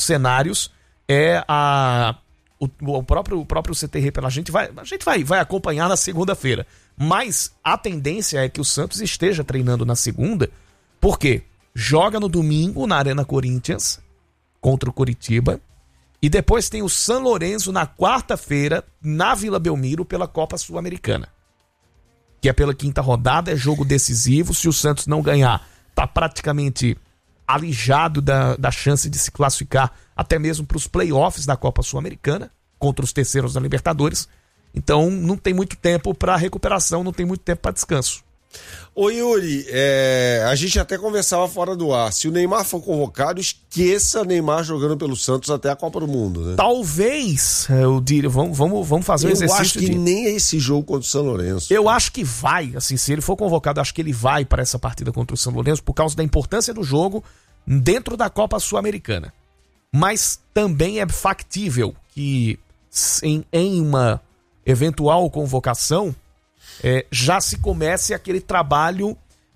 cenários é o próprio CT pela gente vai acompanhar na segunda-feira. Mas a tendência é que o Santos esteja treinando na segunda, porque joga no domingo na Arena Corinthians contra o Coritiba e depois tem o São Lourenço na quarta-feira na Vila Belmiro pela Copa Sul-Americana, que é pela 5ª rodada, é jogo decisivo. Se o Santos não ganhar, tá praticamente alijado da chance de se classificar até mesmo para os playoffs da Copa Sul-Americana contra os terceiros da Libertadores. Então não tem muito tempo para recuperação, não tem muito tempo para descanso. Ô Yuri, a gente até conversava fora do ar. Se o Neymar for convocado, esqueça Neymar jogando pelo Santos até a Copa do Mundo, né? Talvez, eu diria, vamos fazer um exercício. Eu acho que nem é esse jogo contra o São Lourenço. Eu acho que vai, assim, se ele for convocado, acho que ele vai para essa partida contra o São Lourenço por causa da importância do jogo dentro da Copa Sul-Americana. Mas também é factível que em uma eventual convocação já se comece aquele trabalho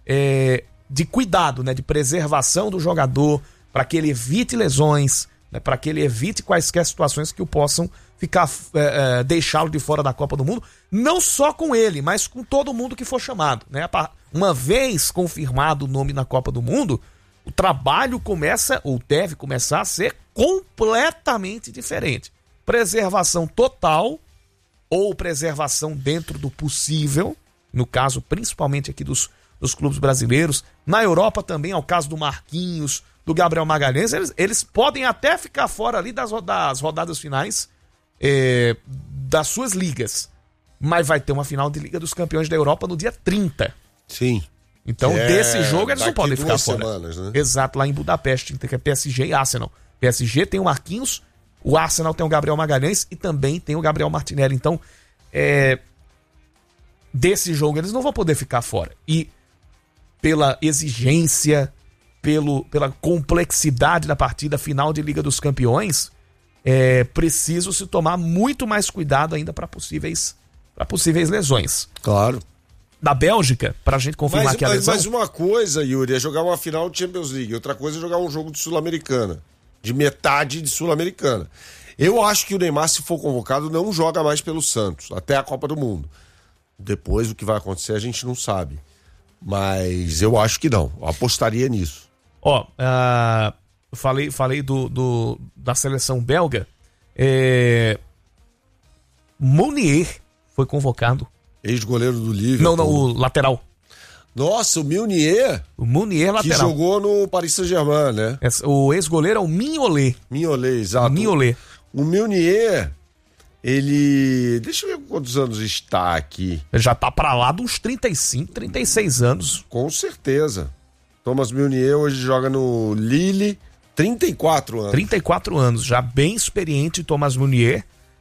de cuidado, né, de preservação do jogador, para que ele evite lesões, né, para que ele evite quaisquer situações que o possam deixá-lo de fora da Copa do Mundo, não só com ele, mas com todo mundo que for chamado, né? Uma vez confirmado o nome na Copa do Mundo, o trabalho começa, ou deve começar, a ser completamente diferente. Preservação total ou preservação dentro do possível, no caso principalmente aqui dos clubes brasileiros. Na Europa também é o caso do Marquinhos, do Gabriel Magalhães. Eles podem até ficar fora ali das rodadas finais das suas ligas, mas vai ter uma final de Liga dos Campeões da Europa no dia 30. Sim. Então, desse jogo eles não podem ficar fora. Semanas, né? Exato, lá em Budapeste, que é PSG e Arsenal. PSG tem o Marquinhos, o Arsenal tem o Gabriel Magalhães e também tem o Gabriel Martinelli. Então, desse jogo eles não vão poder ficar fora. E pela exigência, pela complexidade da partida final de Liga dos Campeões, é preciso se tomar muito mais cuidado ainda para possíveis lesões. Claro. Da Bélgica, pra gente confirmar que a lesão... Mas uma coisa, Yuri, é jogar uma final de Champions League. Outra coisa é jogar um jogo de Sul-Americana. De metade de Sul-Americana. Eu acho que o Neymar, se for convocado, não joga mais pelo Santos, até a Copa do Mundo. Depois, o que vai acontecer, a gente não sabe. Mas eu acho que não. Eu apostaria nisso. Falei da seleção belga. Mounier foi convocado. Ex-goleiro do Liverpool. Não, o lateral. Nossa, o Mounier. O Mounier lateral. Que jogou no Paris Saint-Germain, né? O ex-goleiro é o Mignolet. Mignolet, exato. Mignolet. O Mounier, ele... Deixa eu ver quantos anos está aqui. Ele já tá pra lá de uns 35, 36 anos. Com certeza. Thomas Meunier hoje joga no Lille, 34 anos. 34 anos, já bem experiente Thomas Meunier.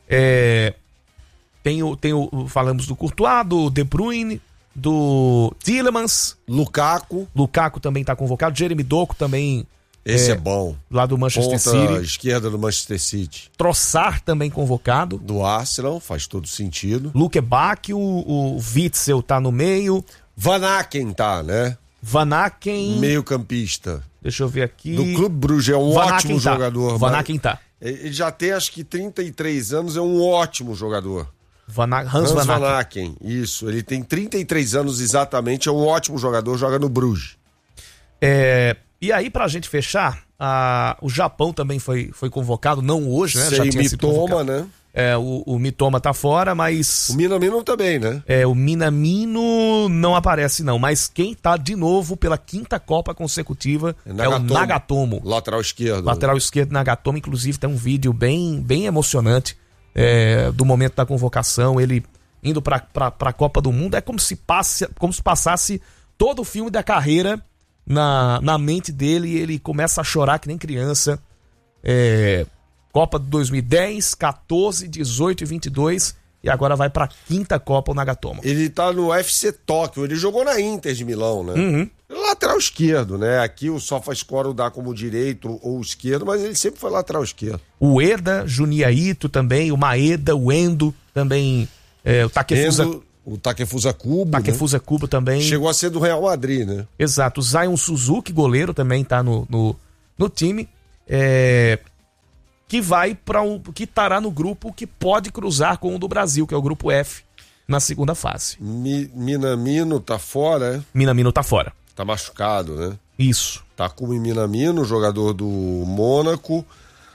Falamos do Courtois, do De Bruyne, do Tielemans. Lukaku também tá convocado. Jeremy Doku também. Esse é bom. Lá do Manchester City. Ponta esquerda do Manchester City. Trossard também convocado. Do Arsenal, faz todo sentido. Luke Bacchio, o Witzel tá no meio. Van Aken tá, né? Van Aken... Meio campista. Deixa eu ver aqui. Do Clube Bruges, é um ótimo jogador. Van Aken tá. Ele já tem acho que 33 anos, é um ótimo jogador. Hans Van Aken. Isso, ele tem 33 anos exatamente, é um ótimo jogador, joga no Bruges. E aí, pra gente fechar, o Japão também foi convocado, não hoje, né? Já tinha sido convocado, né? O Mitoma tá fora, mas... O Minamino também, né? O Minamino não aparece não, mas quem tá de novo pela 5ª Copa consecutiva é o Nagatomo. Lateral esquerdo. Lateral esquerdo, Nagatomo, inclusive tem um vídeo bem emocionante do momento da convocação, ele indo pra Copa do Mundo. É como se passasse todo o filme da carreira na mente dele e ele começa a chorar que nem criança. Copa de 2010, 14, 18 e 22 e agora vai pra 5ª Copa o Nagatomo. Ele tá no FC Tóquio, ele jogou na Inter de Milão, né? Uhum. Lateral esquerdo, né? Aqui o SofaScore dá como direito ou esquerdo, mas ele sempre foi lateral esquerdo. O Eda, Junya Ito também, o Maeda, o Endo também, o Takefusa... O Takefusa Kubo. Takefusa Kubo também. Chegou a ser do Real Madrid, né? Exato. O Zion Suzuki, goleiro, também tá no time. que vai para que estará no grupo que pode cruzar com o do Brasil, que é o grupo F, na segunda fase. Minamino tá fora, é? Minamino tá fora. Tá machucado, né? Isso. Takumi Minamino, jogador do Mônaco.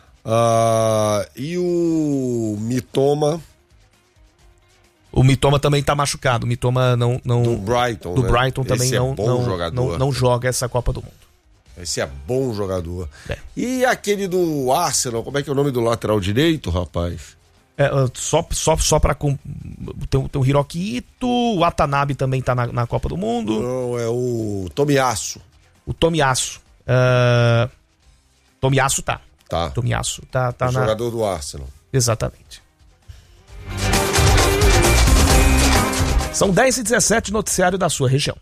E o Mitoma. O Mitoma também tá machucado. O Mitoma não do Brighton, do né? Brighton também não joga essa Copa do Mundo. Esse é bom jogador. É. E aquele do Arsenal, como é que é o nome do lateral direito, rapaz? Só pra... Tem o Hiroki Ito, o Watanabe também tá na Copa do Mundo. Não, é o Tomiyasu. O Tomiyasu. Tomiyasu tá. Tá. Tomiyasu tá o jogador do Arsenal. Exatamente. São 10h17, noticiário da sua região.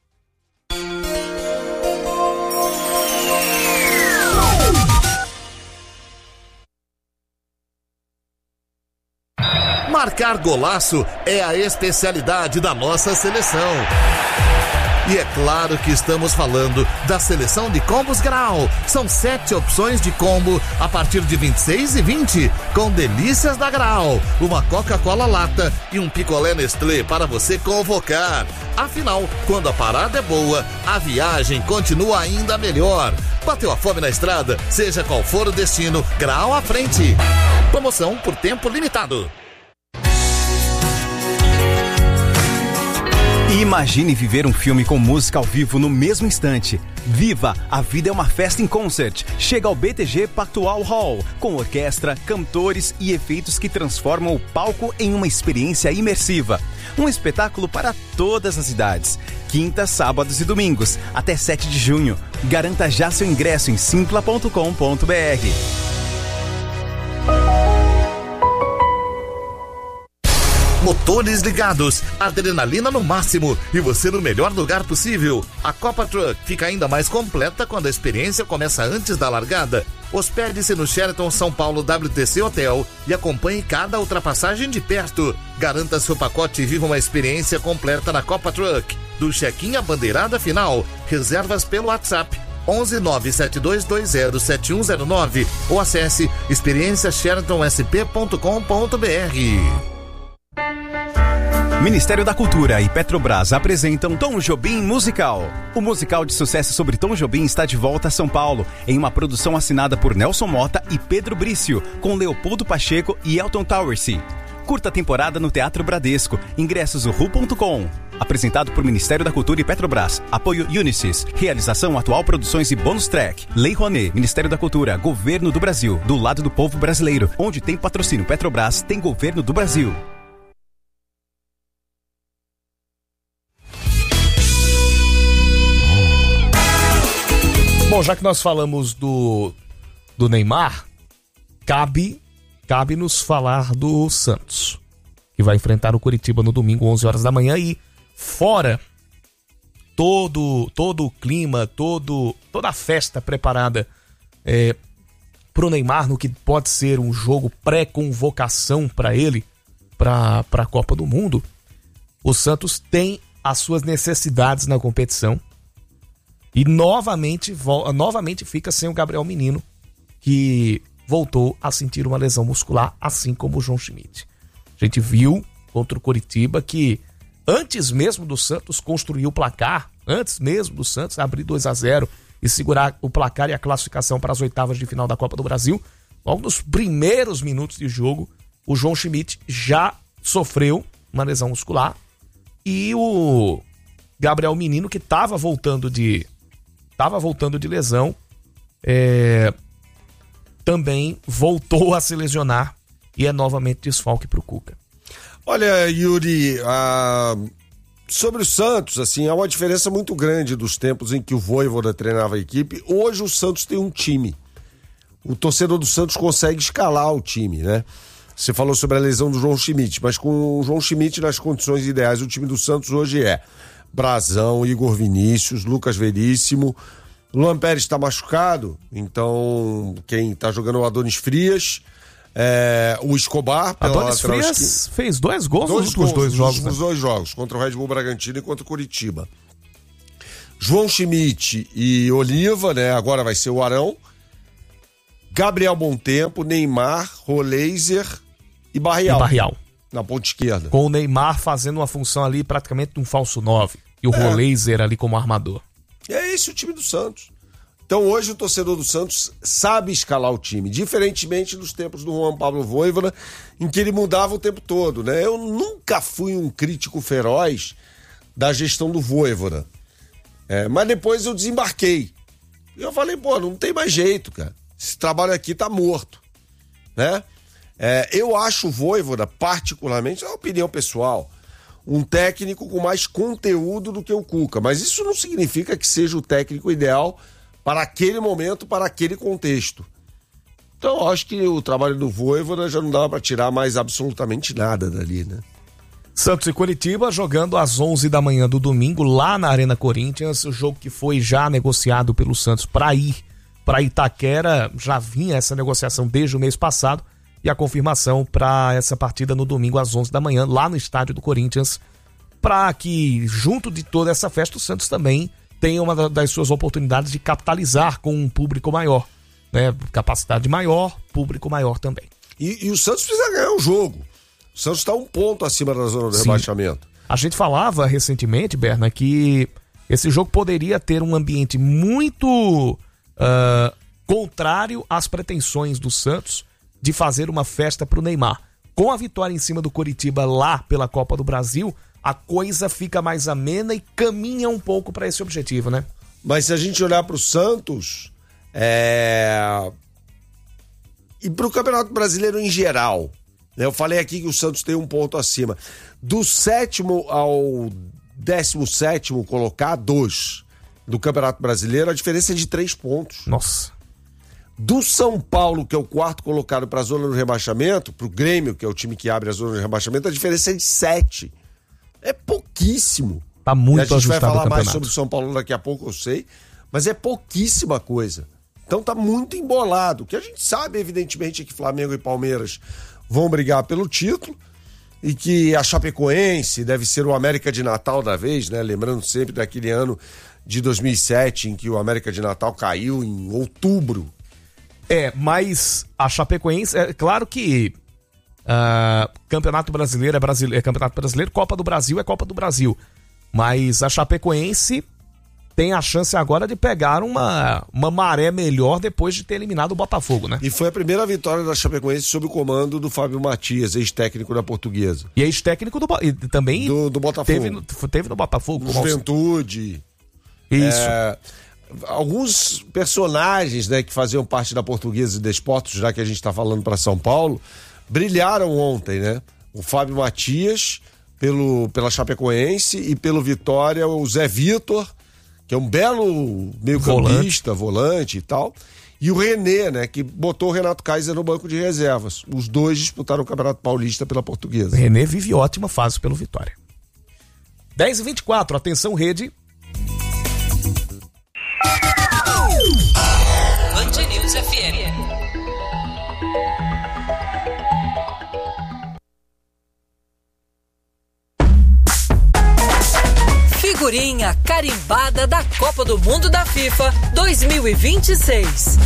Marcar golaço é a especialidade da nossa seleção. E é claro que estamos falando da seleção de combos Grau. São 7 opções de combo a partir de R$26,20, com delícias da Grau, uma Coca-Cola lata e um picolé Nestlé para você convocar. Afinal, quando a parada é boa, a viagem continua ainda melhor. Bateu a fome na estrada? Seja qual for o destino, Grau à frente. Promoção por tempo limitado. Imagine viver um filme com música ao vivo no mesmo instante. Viva! A vida é uma festa em concert. Chega ao BTG Pactual Hall, com orquestra, cantores e efeitos que transformam o palco em uma experiência imersiva. Um espetáculo para todas as idades. Quintas, sábados e domingos, até 7 de junho. Garanta já seu ingresso em simpla.com.br. Motores ligados, adrenalina no máximo e você no melhor lugar possível. A Copa Truck fica ainda mais completa quando a experiência começa antes da largada. Hospede-se no Sheraton São Paulo WTC Hotel e acompanhe cada ultrapassagem de perto. Garanta seu pacote e viva uma experiência completa na Copa Truck. Do check-in à bandeirada final. Reservas pelo WhatsApp 11 97220 7109 ou acesse experienciasheratonsp.com.br. Ministério da Cultura e Petrobras apresentam Tom Jobim Musical. O musical de sucesso sobre Tom Jobim está de volta a São Paulo, em uma produção assinada por Nelson Mota e Pedro Brício, com Leopoldo Pacheco e Elton Towersey. Curta temporada no Teatro Bradesco. Ingressos ru.com. Apresentado por Ministério da Cultura e Petrobras. Apoio Unisys. Realização Atual Produções e Bônus Track. Lei Rouanet. Ministério da Cultura. Governo do Brasil. Do lado do povo brasileiro. Onde tem patrocínio Petrobras, tem Governo do Brasil. Bom, já que nós falamos do Neymar, cabe nos falar do Santos, que vai enfrentar o Coritiba no domingo, 11 horas da manhã, e fora todo o clima, toda a festa preparada pro Neymar, no que pode ser um jogo pré-convocação para ele, para a Copa do Mundo, o Santos tem as suas necessidades na competição. E novamente fica sem o Gabriel Menino, que voltou a sentir uma lesão muscular, assim como o João Schmidt. A gente viu contra o Coritiba que antes mesmo do Santos construir o placar, antes mesmo do Santos abrir 2-0 e segurar o placar e a classificação para as oitavas de final da Copa do Brasil, logo nos primeiros minutos de jogo, o João Schmidt já sofreu uma lesão muscular e o Gabriel Menino, que estava voltando de lesão, também voltou a se lesionar e é novamente desfalque para o Cuca. Olha, Yuri, sobre o Santos, assim, há uma diferença muito grande dos tempos em que o Vojvoda treinava a equipe. Hoje o Santos tem um time. O torcedor do Santos consegue escalar o time, né? Você falou sobre a lesão do João Schmidt, mas com o João Schmidt nas condições ideais, o time do Santos hoje é Brazão, Igor Vinícius, Lucas Veríssimo. Luan Pérez está machucado, então quem está jogando é o Adonis Frias, o Escobar pela Adonis Frias fez 2 gols nos últimos 2 jogos. Nos 2 jogos, contra o Red Bull Bragantino e contra o Coritiba. João Schmidt e Oliva, né? Agora vai ser o Arão. Gabriel Bontempo, Neymar, Roleiser e Barrial. Na ponta esquerda. Com o Neymar fazendo uma função ali praticamente de um falso 9. E o Roleiser ali como armador. É esse o time do Santos. Então hoje o torcedor do Santos sabe escalar o time, diferentemente dos tempos do Juan Pablo Vojvoda, em que ele mudava o tempo todo, né? Eu nunca fui um crítico feroz da gestão do Vojvoda. Mas depois eu desembarquei. E eu falei, não tem mais jeito, cara. Esse trabalho aqui tá morto, né? Eu acho o Vojvoda, particularmente, é uma opinião pessoal, um técnico com mais conteúdo do que o Cuca. Mas isso não significa que seja o técnico ideal para aquele momento, para aquele contexto. Então, eu acho que o trabalho do Vojvoda já não dava para tirar mais absolutamente nada dali, né? Santos e Coritiba jogando às 11 da manhã do domingo lá na Arena Corinthians, o jogo que foi já negociado pelo Santos para ir para Itaquera, já vinha essa negociação desde o mês passado, e a confirmação para essa partida no domingo às 11 da manhã lá no estádio do Corinthians, para que junto de toda essa festa o Santos também tem uma das suas oportunidades de capitalizar com um público maior, né? Capacidade maior, público maior também. E o Santos precisa ganhar o jogo. O Santos está um ponto acima da zona do rebaixamento. A gente falava recentemente, Berna, que esse jogo poderia ter um ambiente muito contrário às pretensões do Santos de fazer uma festa para o Neymar. Com a vitória em cima do Coritiba lá pela Copa do Brasil, a coisa fica mais amena e caminha um pouco para esse objetivo, né? Mas se a gente olhar para o Santos e para o Campeonato Brasileiro em geral, né? Eu falei aqui que o Santos tem um ponto acima. Do 7º ao 17º colocado, 2 do Campeonato Brasileiro, a diferença é de 3 pontos. Nossa. Do São Paulo, que é o 4º colocado para a zona do rebaixamento, para o Grêmio, que é o time que abre a zona do rebaixamento, a diferença é de 7. É pouquíssimo. Tá muito ajustado o campeonato. A gente vai falar mais sobre o São Paulo daqui a pouco, eu sei, mas é pouquíssima coisa. Então tá muito embolado. O que a gente sabe, evidentemente, é que Flamengo e Palmeiras vão brigar pelo título e que a Chapecoense deve ser o América de Natal da vez, né? Lembrando sempre daquele ano de 2007 em que o América de Natal caiu em outubro. Mas a Chapecoense, é claro que Campeonato Brasileiro é Campeonato Brasileiro, Copa do Brasil é Copa do Brasil. Mas a Chapecoense tem a chance agora de pegar uma maré melhor depois de ter eliminado o Botafogo, né? E foi a primeira vitória da Chapecoense sob o comando do Fábio Matias, ex-técnico da Portuguesa. E ex-técnico também do Botafogo. Teve no Botafogo. Juventude. Isso. Alguns personagens, né, que faziam parte da Portuguesa e Desportos, já que a gente está falando para São Paulo, brilharam ontem, né? O Fábio Matias pela Chapecoense e pelo Vitória o Zé Vitor, que é um belo meio-campista, volante e tal, e o René, né, que botou o Renato Kaiser no banco de reservas. Os dois disputaram o Campeonato Paulista pela Portuguesa. O René vive ótima fase pelo Vitória. 10h24, atenção rede. Band News FM. Figurinha carimbada da Copa do Mundo da FIFA 2026.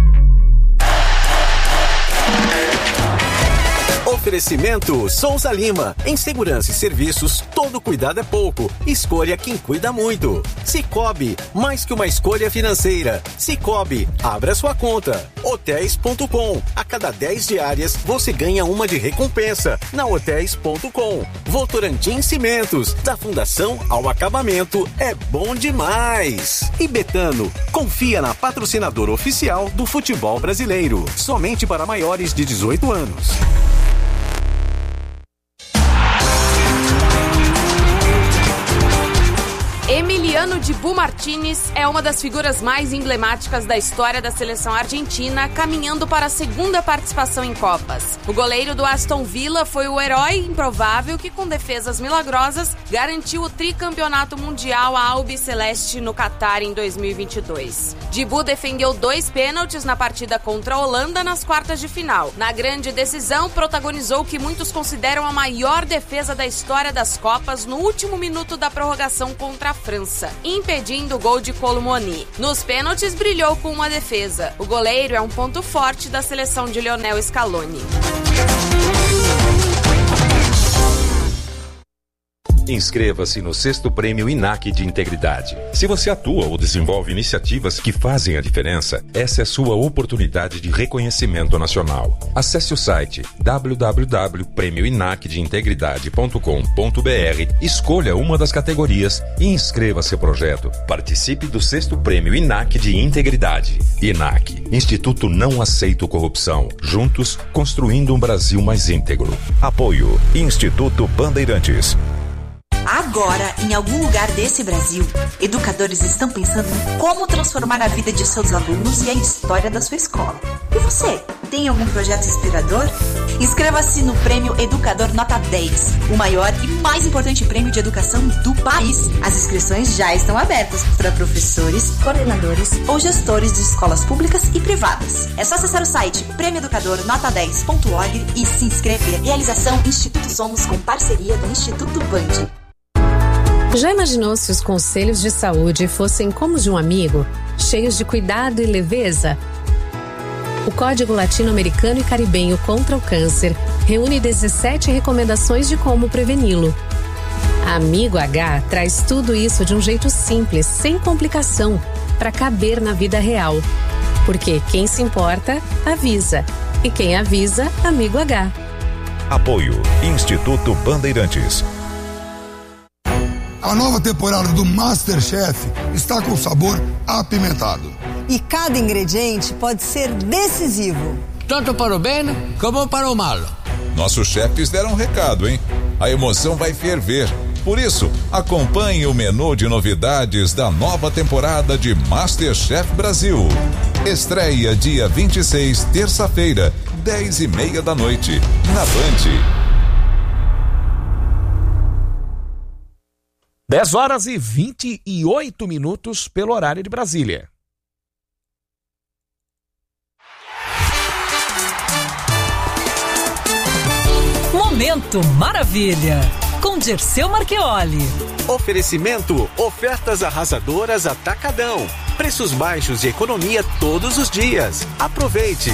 Oferecimento Souza Lima. Em segurança e serviços, todo cuidado é pouco. Escolha quem cuida muito. Cicobi, mais que uma escolha financeira. Cicobi, abra sua conta. Hotéis.com. A cada 10 diárias, você ganha uma de recompensa. Na Hotéis.com. Votorantim Cimentos. Da fundação ao acabamento, é bom demais. E Betano, confia na patrocinadora oficial do futebol brasileiro. Somente para maiores de 18 anos. Emiliano Dibu Martínez é uma das figuras mais emblemáticas da história da seleção argentina, caminhando para a segunda participação em Copas. O goleiro do Aston Villa foi o herói improvável que, com defesas milagrosas, garantiu o tricampeonato mundial à Albiceleste no Catar em 2022. Dibu defendeu 2 pênaltis na partida contra a Holanda nas quartas de final. Na grande decisão, protagonizou o que muitos consideram a maior defesa da história das Copas no último minuto da prorrogação contra a França. impedindo o gol de Colomoni. Nos pênaltis, brilhou com uma defesa. O goleiro é um ponto forte da seleção de Lionel Scaloni. Inscreva-se no 6º Prêmio INAC de Integridade. Se você atua ou desenvolve iniciativas que fazem a diferença, essa é sua oportunidade de reconhecimento nacional. Acesse o site www.premioinacdeintegridade.com.br, escolha uma das categorias e inscreva seu projeto. Participe do 6º Prêmio INAC de Integridade. INAC, Instituto Não Aceito Corrupção. Juntos, construindo um Brasil mais íntegro. Apoio Instituto Bandeirantes. Agora, em algum lugar desse Brasil, educadores estão pensando em como transformar a vida de seus alunos e a história da sua escola. E você, tem algum projeto inspirador? Inscreva-se no Prêmio Educador Nota 10, o maior e mais importante prêmio de educação do país. As inscrições já estão abertas para professores, coordenadores ou gestores de escolas públicas e privadas. É só acessar o site premioeducadornota10.org e se inscrever. Realização Instituto Somos com parceria do Instituto Band. Já imaginou se os conselhos de saúde fossem como de um amigo, cheios de cuidado e leveza? O Código Latino-Americano e Caribenho contra o Câncer reúne 17 recomendações de como preveni-lo. Amigo H traz tudo isso de um jeito simples, sem complicação, para caber na vida real. Porque quem se importa, avisa. E quem avisa, Amigo H. Apoio Instituto Bandeirantes. A nova temporada do MasterChef está com sabor apimentado. E cada ingrediente pode ser decisivo. Tanto para o bem como para o mal. Nossos chefes deram um recado, hein? A emoção vai ferver. Por isso, acompanhe o menu de novidades da nova temporada de MasterChef Brasil. Estreia dia 26, terça-feira, 10h30 da noite, na Band. 10h28 pelo horário de Brasília. Momento Maravilha, com Dirceu Marchioli. Oferecimento, ofertas arrasadoras Atacadão. Preços baixos e economia todos os dias. Aproveite.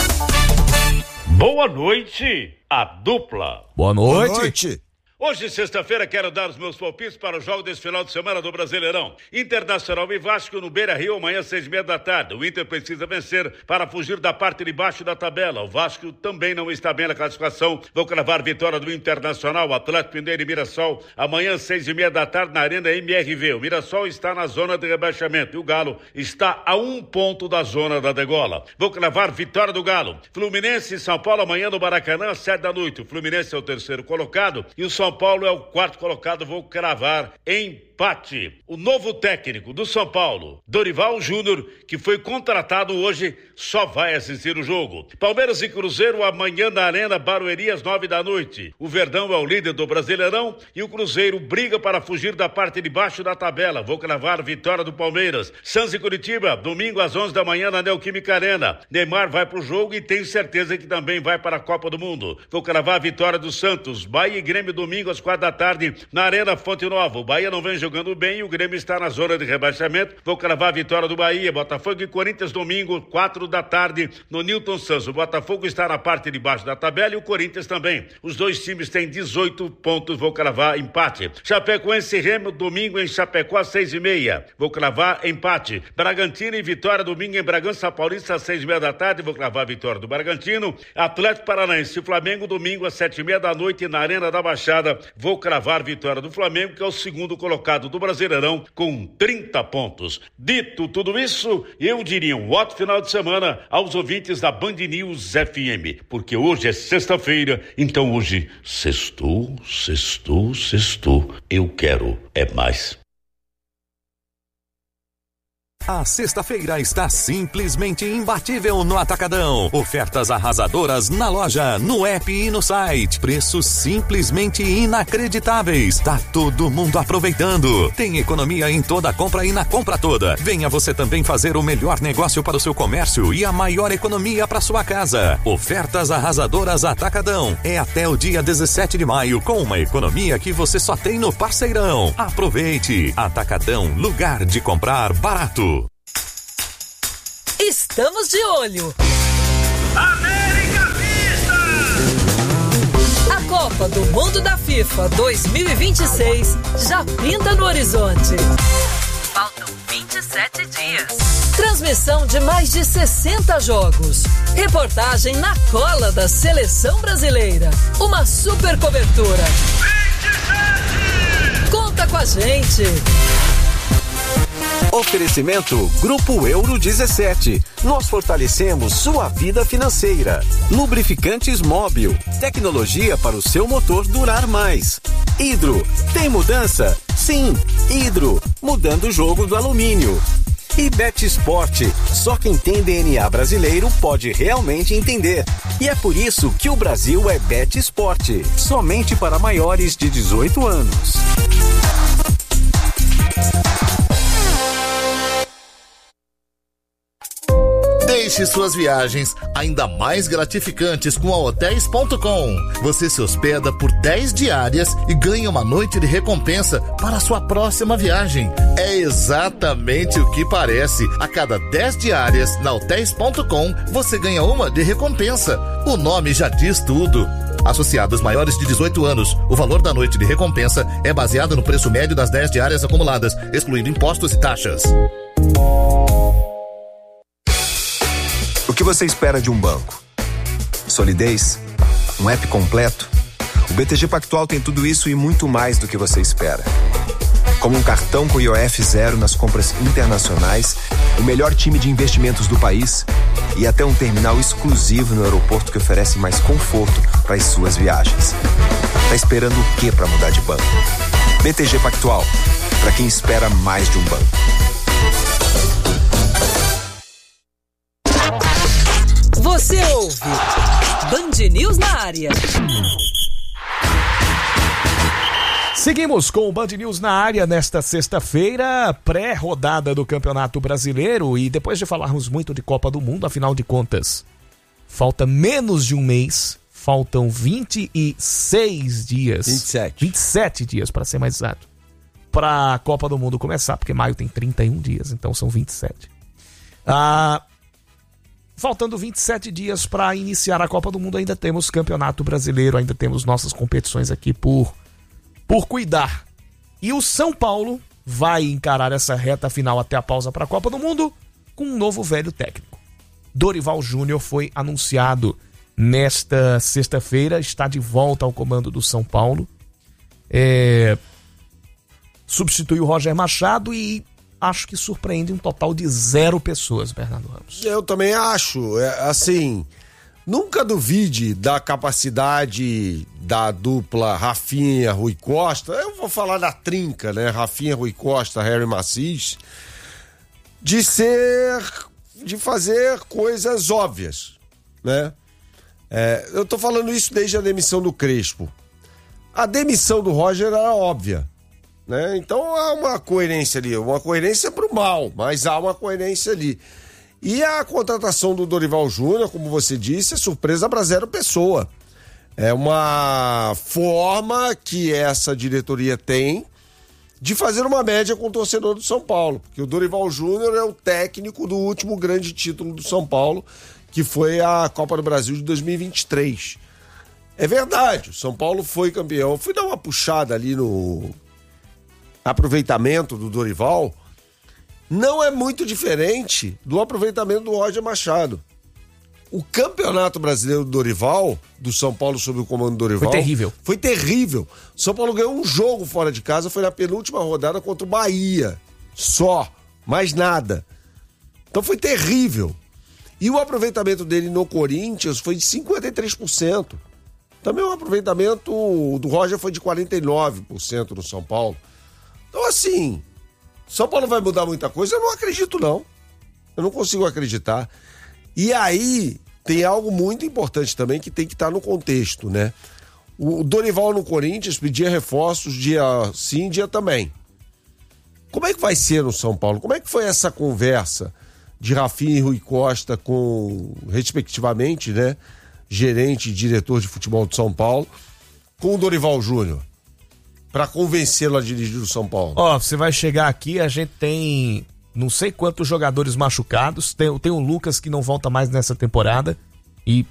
Boa noite, a dupla. Boa noite. Boa noite. Hoje, sexta-feira, quero dar os meus palpites para o jogo desse final de semana do Brasileirão. Internacional e Vasco no Beira-Rio, amanhã, 6h30 da tarde. O Inter precisa vencer para fugir da parte de baixo da tabela. O Vasco também não está bem na classificação. Vou cravar vitória do Internacional, Atlético Mineiro e Mirassol. Amanhã, 6h30 da tarde, na Arena MRV. O Mirassol está na zona de rebaixamento e o Galo está a 1 ponto da zona da degola. Vou cravar vitória do Galo. Fluminense e São Paulo, amanhã no Maracanã, 7 da noite. O Fluminense é o terceiro colocado e o São Paulo é o quarto colocado. Vou cravar empate. O novo técnico do São Paulo, Dorival Júnior, que foi contratado hoje, só vai assistir o jogo. Palmeiras e Cruzeiro amanhã na Arena Barueri às 9 da noite. O Verdão é o líder do Brasileirão e o Cruzeiro briga para fugir da parte de baixo da tabela. Vou cravar vitória do Palmeiras. Santos e Curitiba, domingo às 11 da manhã na Neoquímica Arena. Neymar vai pro jogo e tenho certeza que também vai para a Copa do Mundo. Vou cravar vitória do Santos. Bahia e Grêmio domingo às 4 da tarde na Arena Fonte Nova. O Bahia não vem jogando bem e o Grêmio está na zona de rebaixamento. Vou cravar a vitória do Bahia. Botafogo e Corinthians domingo, 4 da tarde no Newton Santos. O Botafogo está na parte de baixo da tabela e o Corinthians também. Os dois times têm 18 pontos. Vou cravar empate. Chapecoense e Remo domingo em Chapecó às 6h30. Vou cravar empate. Bragantino e Vitória domingo em Bragança Paulista às 6h30 da tarde. Vou cravar a vitória do Bragantino. Atlético Paranaense e Flamengo domingo às 7h30 da noite na Arena da Baixada. Vou cravar vitória do Flamengo, que é o segundo colocado do Brasileirão com 30 pontos. Dito tudo isso, eu diria um ótimo final de semana aos ouvintes da Band News FM, porque hoje é sexta-feira, então hoje sextou. Eu quero é mais. A sexta-feira está simplesmente imbatível no Atacadão. Ofertas arrasadoras na loja, no app e no site. Preços simplesmente inacreditáveis. Tá todo mundo aproveitando. Tem economia em toda a compra e na compra toda. Venha você também fazer o melhor negócio para o seu comércio e a maior economia para sua casa. Ofertas arrasadoras Atacadão. É até o dia 17 de maio com uma economia que você só tem no Parceirão. Aproveite. Atacadão, lugar de comprar barato. Estamos de olho. América Vista! A Copa do Mundo da FIFA 2026 já pinta no horizonte. Faltam 27 dias. Transmissão de mais de 60 jogos. Reportagem na cola da seleção brasileira. Uma super cobertura. 27! Conta com a gente. Oferecimento Grupo Euro 17. Nós fortalecemos sua vida financeira. Lubrificantes Móbil. Tecnologia para o seu motor durar mais. Hidro. Tem mudança? Sim. Hidro. Mudando o jogo do alumínio. E Bet Sport. Só quem tem DNA brasileiro pode realmente entender. E é por isso que o Brasil é Bet Sport. Somente para maiores de 18 anos. Deixe suas viagens ainda mais gratificantes com a Hotels.com. Você se hospeda por 10 diárias e ganha uma noite de recompensa para a sua próxima viagem. É exatamente o que parece. A cada 10 diárias na Hotels.com, você ganha uma de recompensa. O nome já diz tudo. Associados maiores de 18 anos, o valor da noite de recompensa é baseado no preço médio das 10 diárias acumuladas, excluindo impostos e taxas. O que você espera de um banco? Solidez? Um app completo? O BTG Pactual tem tudo isso e muito mais do que você espera. Como um cartão com IOF zero nas compras internacionais, o melhor time de investimentos do país e até um terminal exclusivo no aeroporto que oferece mais conforto para as suas viagens. Tá esperando o que para mudar de banco? BTG Pactual, para quem espera mais de um banco. Você ouve Band News na área. Seguimos com o Band News na área nesta sexta-feira, pré-rodada do Campeonato Brasileiro, e depois de falarmos muito de Copa do Mundo, afinal de contas, falta menos de um mês, faltam 26 dias. 27 dias, para ser mais exato, para a Copa do Mundo começar, porque maio tem 31 dias, então são 27. Faltando 27 dias para iniciar a Copa do Mundo, ainda temos Campeonato Brasileiro, ainda temos nossas competições aqui por cuidar. E o São Paulo vai encarar essa reta final até a pausa para a Copa do Mundo com um novo velho técnico. Dorival Júnior foi anunciado nesta sexta-feira, está de volta ao comando do São Paulo. Substituiu o Roger Machado e acho que surpreende um total de 0 pessoas, Bernardo Ramos. Eu também acho, assim, nunca duvide da capacidade da dupla Rafinha, Rui Costa, eu vou falar da trinca, né, Rafinha, Rui Costa, Harry Macis, de fazer coisas óbvias, né? Eu tô falando isso desde a demissão do Crespo. A demissão do Roger era óbvia, né? Então há uma coerência ali, uma coerência pro mal, mas há uma coerência ali. E a contratação do Dorival Júnior, como você disse, é surpresa para 0 pessoa. É uma forma que essa diretoria tem de fazer uma média com o torcedor do São Paulo, porque o Dorival Júnior é o técnico do último grande título do São Paulo, que foi a Copa do Brasil de 2023. É verdade, o São Paulo foi campeão. Fui dar uma puxada ali no aproveitamento do Dorival, não é muito diferente do aproveitamento do Roger Machado. O Campeonato Brasileiro do Dorival, do São Paulo sob o comando do Dorival, Foi terrível. O São Paulo ganhou um jogo fora de casa, foi na penúltima rodada contra o Bahia. Só, mais nada. Então foi terrível. E o aproveitamento dele no Corinthians foi de 53%. Também o aproveitamento do Roger foi de 49% no São Paulo. Então, assim, São Paulo vai mudar muita coisa? Eu não acredito, não. Eu não consigo acreditar. E aí, tem algo muito importante também que tem que estar no contexto, né? O Dorival no Corinthians pedia reforços dia sim, dia também. Como é que vai ser no São Paulo? Como é que foi essa conversa de Rafinha e Rui Costa com, respectivamente, né, gerente e diretor de futebol de São Paulo, com o Dorival Júnior, para convencê-lo a dirigir o São Paulo? Você vai chegar aqui, a gente tem não sei quantos jogadores machucados, tem o Lucas que não volta mais nessa temporada e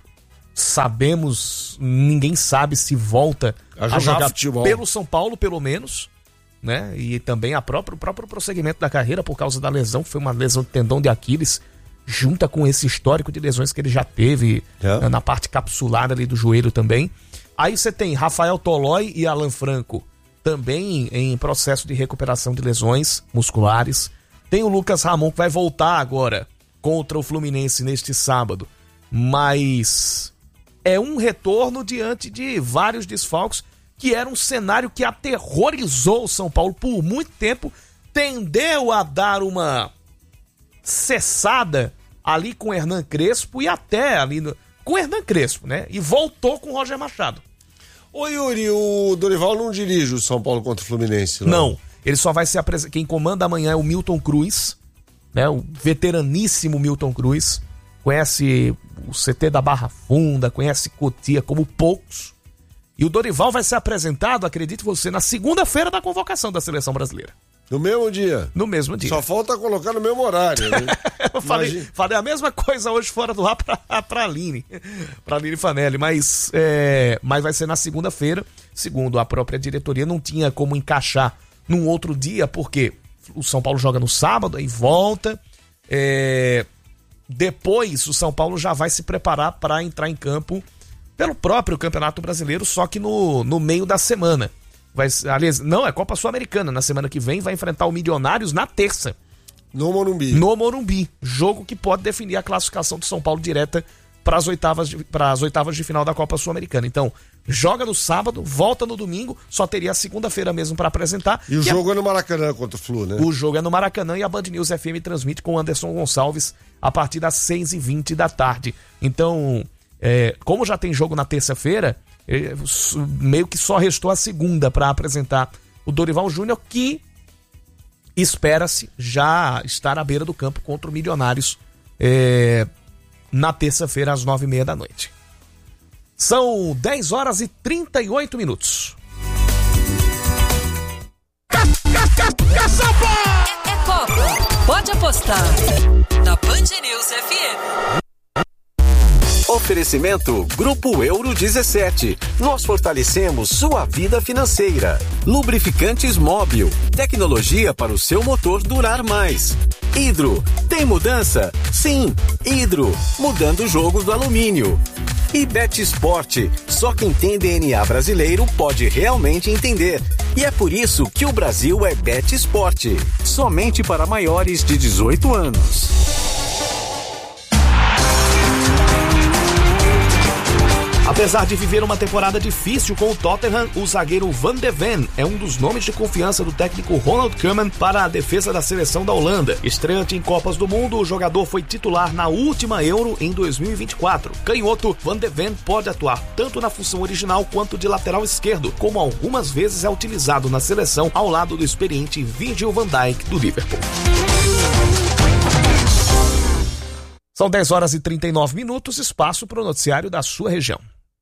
ninguém sabe se volta a jogar futebol pelo São Paulo, pelo menos, né? E também o próprio prosseguimento da carreira por causa da lesão, que foi uma lesão de tendão de Aquiles, junta com esse histórico de lesões que ele já teve na parte capsular ali do joelho também. Aí você tem Rafael Tolói e Alan Franco, também em processo de recuperação de lesões musculares. Tem o Lucas Ramon, que vai voltar agora contra o Fluminense neste sábado, mas é um retorno diante de vários desfalques, que era um cenário que aterrorizou o São Paulo por muito tempo, tendeu a dar uma cessada ali com o Hernan Crespo e até ali com o Hernan Crespo, né? E voltou com o Roger Machado. Ô Yuri, o Dorival não dirige o São Paulo contra o Fluminense, não? Ele só vai ser quem comanda amanhã é o Milton Cruz, né? O veteraníssimo Milton Cruz. Conhece o CT da Barra Funda, conhece Cotia como poucos. E o Dorival vai ser apresentado, acredite você, na segunda-feira da convocação da Seleção Brasileira. No mesmo dia? No mesmo dia. Só falta colocar no mesmo horário, né? Eu falei a mesma coisa hoje fora do ar pra Aline Fanelli, mas vai ser na segunda-feira. Segundo a própria diretoria, não tinha como encaixar num outro dia, porque o São Paulo joga no sábado, aí volta. Depois o São Paulo já vai se preparar para entrar em campo pelo próprio Campeonato Brasileiro, só que no meio da semana. Aliás, não, é Copa Sul-Americana. Na semana que vem vai enfrentar o Milionários na terça. No Morumbi. No Morumbi. Jogo que pode definir a classificação do São Paulo direta para as oitavas de final da Copa Sul-Americana. Então, joga no sábado, volta no domingo, só teria a segunda-feira mesmo para apresentar. E o jogo é no Maracanã contra o Flu, né? O jogo é no Maracanã e a Band News FM transmite com o Anderson Gonçalves a partir das 6h20 da tarde. Então, como já tem jogo na terça-feira, meio que só restou a segunda para apresentar o Dorival Júnior, que espera-se já estar à beira do campo contra o Milionários na terça-feira às 9h30 da noite. São 10h38. É Copa. Pode apostar na Band News FM. Oferecimento Grupo Euro 17. Nós fortalecemos sua vida financeira. Lubrificantes Móbil. Tecnologia para o seu motor durar mais. Hidro. Tem mudança? Sim. Hidro. Mudando o jogo do alumínio. E Bet Sport. Só quem tem DNA brasileiro pode realmente entender. E é por isso que o Brasil é Bet Sport. Somente para maiores de 18 anos. Apesar de viver uma temporada difícil com o Tottenham, o zagueiro Van de Ven é um dos nomes de confiança do técnico Ronald Koeman para a defesa da seleção da Holanda. Estreante em Copas do Mundo, o jogador foi titular na última Euro em 2024. Canhoto, Van de Ven pode atuar tanto na função original quanto de lateral esquerdo, como algumas vezes é utilizado na seleção ao lado do experiente Virgil van Dijk do Liverpool. São 10h39, espaço para o noticiário da sua região.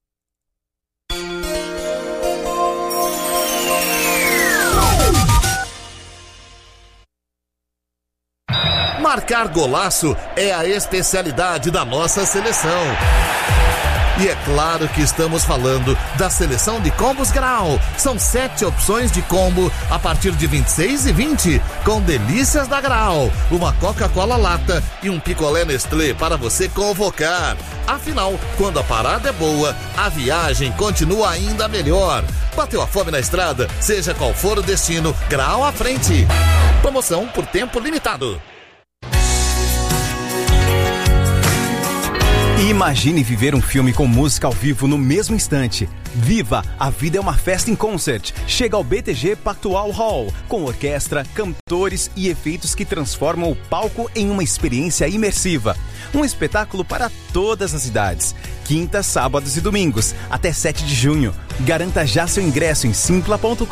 Marcar golaço é a especialidade da nossa seleção. E é claro que estamos falando da seleção de combos Grau. São 7 opções de combo a partir de 26,20, com delícias da Grau, uma Coca-Cola lata e um picolé Nestlé para você convocar. Afinal, quando a parada é boa, a viagem continua ainda melhor. Bateu a fome na estrada? Seja qual for o destino, Grau à frente. Promoção por tempo limitado. E Imagine viver um filme com música ao vivo no mesmo instante. Viva! A vida é uma festa em concert. Chega ao BTG Pactual Hall, com orquestra, cantores e efeitos que transformam o palco em uma experiência imersiva. Um espetáculo para todas as idades. Quintas, sábados e domingos, até 7 de junho. Garanta já seu ingresso em simpla.com.br.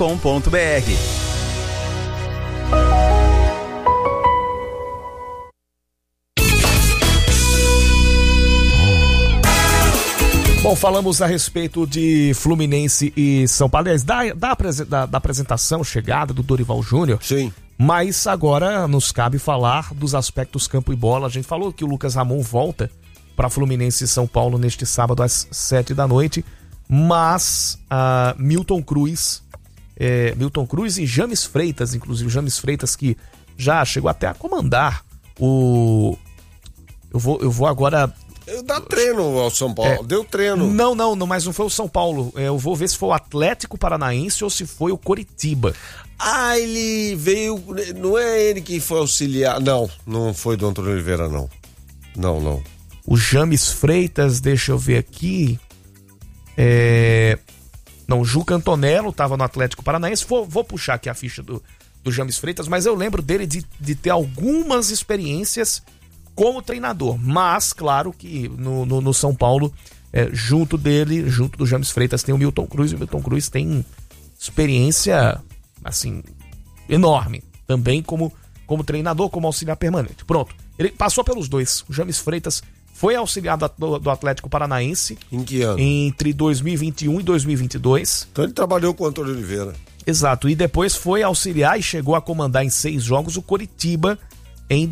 Bom, falamos a respeito de Fluminense e São Paulo, aliás, da apresentação, chegada do Dorival Júnior. Sim. Mas agora nos cabe falar dos aspectos campo e bola. A gente falou que o Lucas Ramon volta para Fluminense e São Paulo neste sábado às 7 da noite, mas Milton Cruz e James Freitas, inclusive James Freitas, que já chegou até a comandar o... Eu vou agora... Dá treino ao São Paulo, deu treino. Não, mas não foi o São Paulo. Eu vou ver se foi o Atlético Paranaense ou se foi o Coritiba. Ele veio... Não é ele que foi auxiliar... Não foi do Antônio Oliveira, não. Não. O James Freitas, deixa eu ver aqui... Não, o Juca Antonello estava no Atlético Paranaense. Vou puxar aqui a ficha do James Freitas, mas eu lembro dele de ter algumas experiências como treinador, mas claro que no São Paulo, junto do James Freitas, tem o Milton Cruz, e o Milton Cruz tem experiência assim enorme, também como treinador, como auxiliar permanente. Pronto, ele passou pelos dois. O James Freitas foi auxiliar do Atlético Paranaense. Em que ano? Entre 2021 e 2022. Então ele trabalhou com o Antônio Oliveira. Exato, e depois foi auxiliar e chegou a comandar em 6 jogos o Coritiba em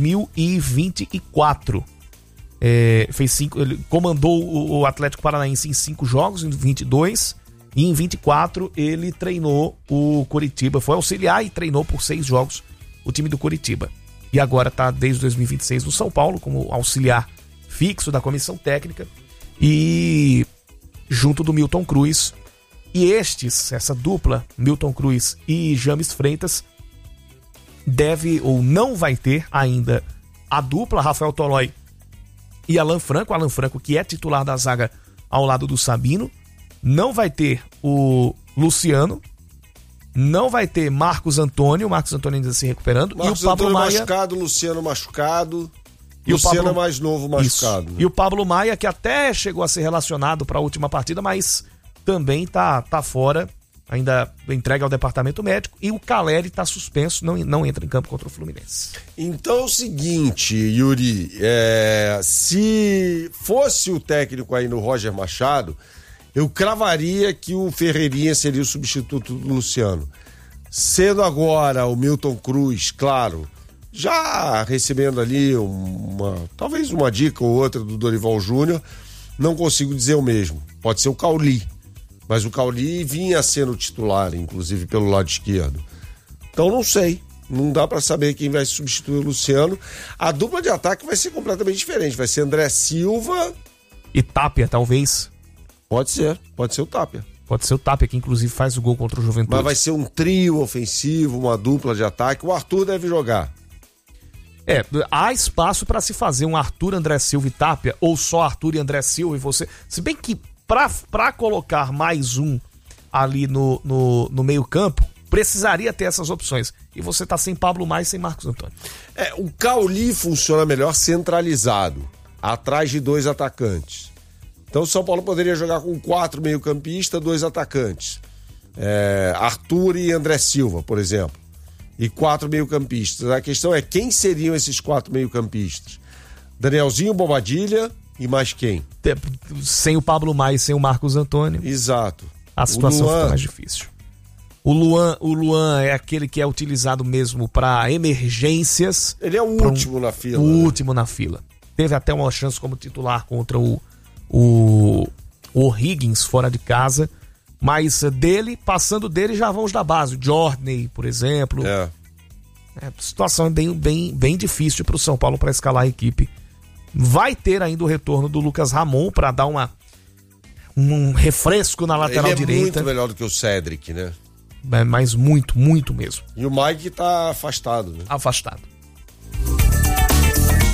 2024. Ele comandou o Atlético Paranaense em 5 jogos, em 22, e em 24 ele treinou o Coritiba, foi auxiliar e treinou por 6 jogos o time do Coritiba. E agora está desde 2026 no São Paulo, como auxiliar fixo da comissão técnica, e junto do Milton Cruz. E essa dupla, Milton Cruz e James Freitas, deve ou não vai ter ainda a dupla Rafael Tolói e Alan Franco, que é titular da zaga ao lado do Sabino. Não vai ter o Luciano, não vai ter Marcos Antônio ainda se recuperando, Marcos e o Pablo Maia machucado, Luciano machucado, e Luciano o Pablo... é mais novo machucado. Né? E o Pablo Maia, que até chegou a ser relacionado para a última partida, mas também tá fora, ainda entregue ao departamento médico, e o Caleri está suspenso, não entra em campo contra o Fluminense. Então é o seguinte, Yuri, se fosse o técnico aí no Roger Machado, eu cravaria que o Ferreirinha seria o substituto do Luciano. Sendo agora o Milton Cruz, claro, já recebendo ali talvez uma dica ou outra do Dorival Júnior, não consigo dizer o mesmo. Pode ser o Cauli. Mas o Cauli vinha sendo titular, inclusive pelo lado esquerdo. Então não sei, não dá pra saber quem vai substituir o Luciano. A dupla de ataque vai ser completamente diferente, vai ser André Silva e Tapia, talvez. Pode ser o Tapia. Pode ser o Tapia, que inclusive faz o gol contra o Juventude. Mas vai ser um trio ofensivo, uma dupla de ataque. O Arthur deve jogar. Há espaço pra se fazer um Arthur, André Silva e Tapia, ou só Arthur e André Silva e você. Se bem que para colocar mais um ali no meio campo, precisaria ter essas opções. E você tá sem Pablo Maia e sem Marcos Antônio. O Cauli funciona melhor centralizado, atrás de 2 atacantes. Então o São Paulo poderia jogar com 4 meio-campistas, 2 atacantes. Arthur e André Silva, por exemplo. E 4 meio-campistas. A questão é quem seriam esses 4 meio-campistas? Danielzinho, Bobadilha... E mais quem? Sem o Pablo Maia e sem o Marcos Antônio. Exato. A situação fica mais difícil. O Luan é aquele que é utilizado mesmo para emergências. Ele é o último na fila. O último na fila. Teve até uma chance como titular contra o O'Higgins fora de casa. Mas passando dele já vão os da base. O Jordan, por exemplo. A situação é bem difícil para o São Paulo para escalar a equipe. Vai ter ainda o retorno do Lucas Ramon para dar um refresco na lateral direita. Ele é muito melhor do que o Cédric, né? Mas muito, muito mesmo. E o Mike tá afastado, né? Afastado.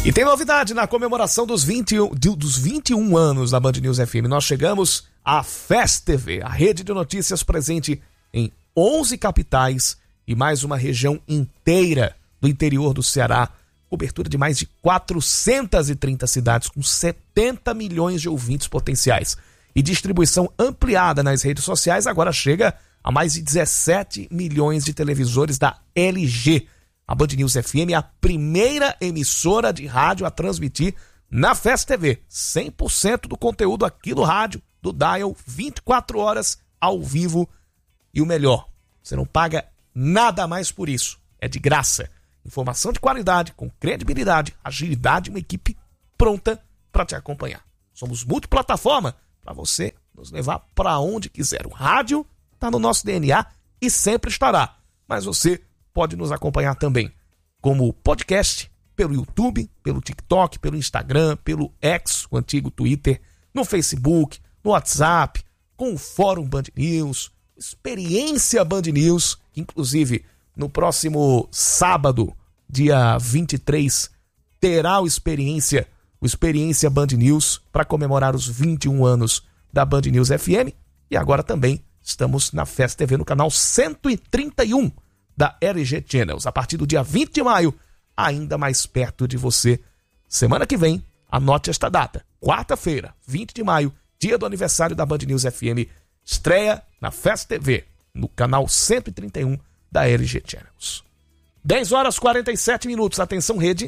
E tem novidade na comemoração dos 21 anos da Band News FM. Nós chegamos à Fest TV, a rede de notícias presente em 11 capitais e mais uma região inteira do interior do Ceará. Cobertura de mais de 430 cidades com 70 milhões de ouvintes potenciais. E distribuição ampliada nas redes sociais, agora chega a mais de 17 milhões de televisores da LG. A Band News FM é a primeira emissora de rádio a transmitir na Fest TV. 100% do conteúdo aqui do rádio, do Dial, 24 horas ao vivo. E o melhor, você não paga nada mais por isso. É de graça. Informação de qualidade, com credibilidade, agilidade e uma equipe pronta para te acompanhar. Somos multiplataforma para você nos levar para onde quiser. O rádio está no nosso DNA e sempre estará. Mas você pode nos acompanhar também como podcast, pelo YouTube, pelo TikTok, pelo Instagram, pelo X, o antigo Twitter, no Facebook, no WhatsApp, com o Fórum Band News, Experiência Band News, que inclusive no próximo sábado, dia 23, terá o Experiência Band News para comemorar os 21 anos da Band News FM. E agora também estamos na Fest TV no canal 131 da LG Channels. A partir do dia 20 de maio, ainda mais perto de você. Semana que vem, anote esta data. Quarta-feira, 20 de maio, dia do aniversário da Band News FM. Estreia na Fest TV, no canal 131 da LG Channels. 10 horas 47 minutos. Atenção, rede.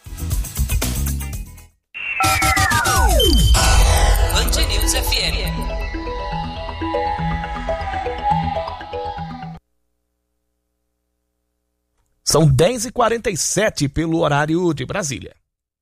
Band News FM. São 10h47 pelo horário de Brasília.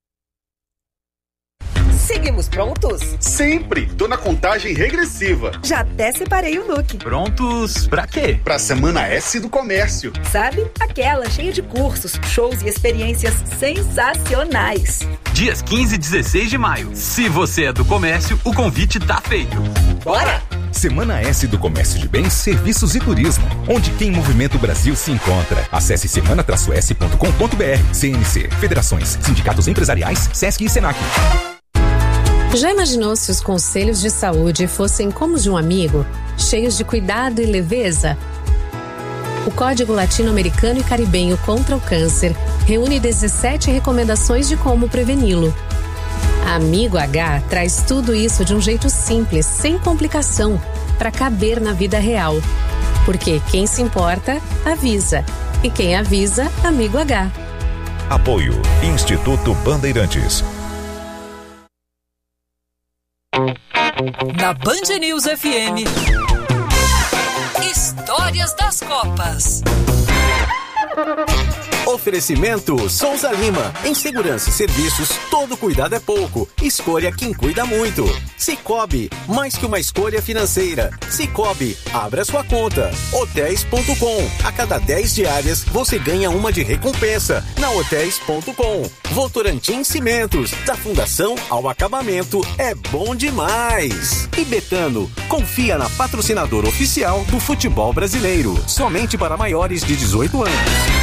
Seguimos prontos? Sempre! Tô na contagem regressiva. Já até separei o look. Prontos pra quê? Pra Semana S do Comércio. Sabe? Aquela cheia de cursos, shows e experiências sensacionais. Dias 15 e 16 de maio. Se você é do comércio, o convite tá feito. Bora! Semana S do Comércio de Bens, Serviços e Turismo, onde quem movimenta o Brasil se encontra. Acesse semana-s.com.br. CNC, Federações, Sindicatos Empresariais, Sesc e Senac. Já imaginou se os conselhos de saúde fossem como os de um amigo, cheios de cuidado e leveza? O Código Latino-Americano e Caribenho contra o Câncer reúne 17 recomendações de como preveni-lo. Amigo H traz tudo isso de um jeito simples, sem complicação, para caber na vida real. Porque quem se importa, avisa. E quem avisa, Amigo H. Apoio Instituto Bandeirantes. Na Band News FM, Histórias das Copas. Oferecimento Souza Lima. Em segurança e serviços, todo cuidado é pouco. Escolha quem cuida muito. Cicobi, mais que uma escolha financeira. Cicobi, abra sua conta. Hotéis.com. A cada 10 diárias, você ganha uma de recompensa. Na Hotéis.com. Votorantim Cimentos. Da fundação ao acabamento, é bom demais. E Betano, confia na patrocinadora oficial do futebol brasileiro. Somente para maiores de 18 anos.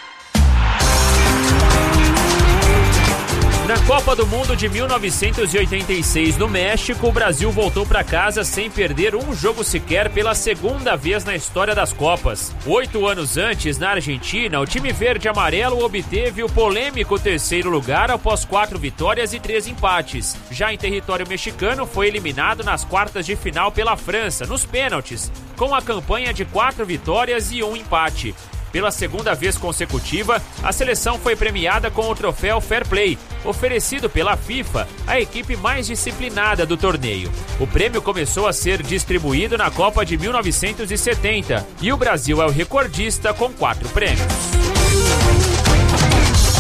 Na Copa do Mundo de 1986 no México, o Brasil voltou para casa sem perder um jogo sequer pela segunda vez na história das Copas. 8 anos antes, na Argentina, o time verde-amarelo obteve o polêmico terceiro lugar após 4 vitórias e 3 empates. Já em território mexicano, foi eliminado nas quartas de final pela França, nos pênaltis, com a campanha de 4 vitórias e 1 empate. Pela segunda vez consecutiva, a seleção foi premiada com o troféu Fair Play, oferecido pela FIFA à equipe mais disciplinada do torneio. O prêmio começou a ser distribuído na Copa de 1970 e o Brasil é o recordista com 4 prêmios.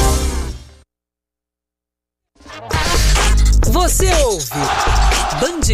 Você ouve Band